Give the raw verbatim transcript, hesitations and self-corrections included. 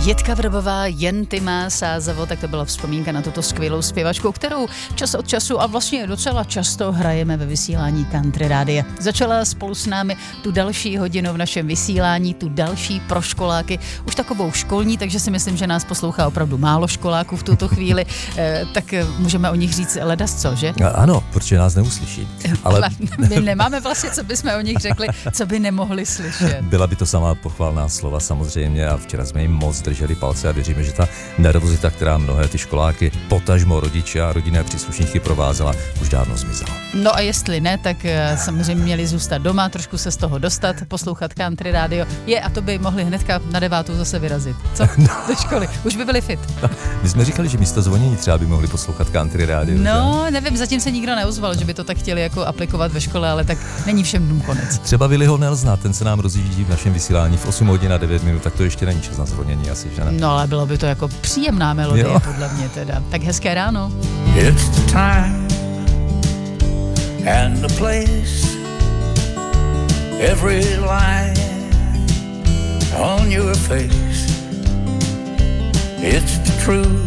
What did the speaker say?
Jitka Vrbová, Jen ty má sázavo, tak to byla vzpomínka na tuto skvělou zpěvačku, kterou čas od času a vlastně docela často hrajeme ve vysílání Country Rádia. Začala spolu s námi tu další hodinu v našem vysílání, tu další pro školáky, už takovou školní, takže si myslím, že nás poslouchá opravdu málo školáků v tuto chvíli, eh, tak můžeme o nich říct ledasco, že? Ano, protože nás neuslyší. Ale my nemáme vlastně, co bychom o nich řekli, co by nemohli slyšet. Byla by to sama pochvalná slova samozřejmě a včera jsme jim moc drželi palce a věříme, že ta nervozita, která mnohé ty školáky, potažmo rodiče a rodinné příslušníky provázela, už dávno zmizela. No a jestli ne, tak samozřejmě měli zůstat doma, trošku se z toho dostat, poslouchat Country Radio. Je, a to by mohli hnedka na devátou zase vyrazit. Co? No. Do školy. Už by byli fit. No, my jsme říkali, že místo zvonění třeba by mohli poslouchat Country Radio. No, že? nevím, zatím se nikdo neozval, že by to tak chtěli jako aplikovat ve škole, ale tak není všem dnům konec. Třeba Viliho Nelzna, ten se nám rozjíždí v našem vysílání v osm hodin a devět minut, tak to ještě není čas na zvonění asi, že ne? No, ale bylo by to jako příjemná melodie, jo. Podle mě teda. Tak hezké ráno. It's the time and the place, every line on your face, it's the truth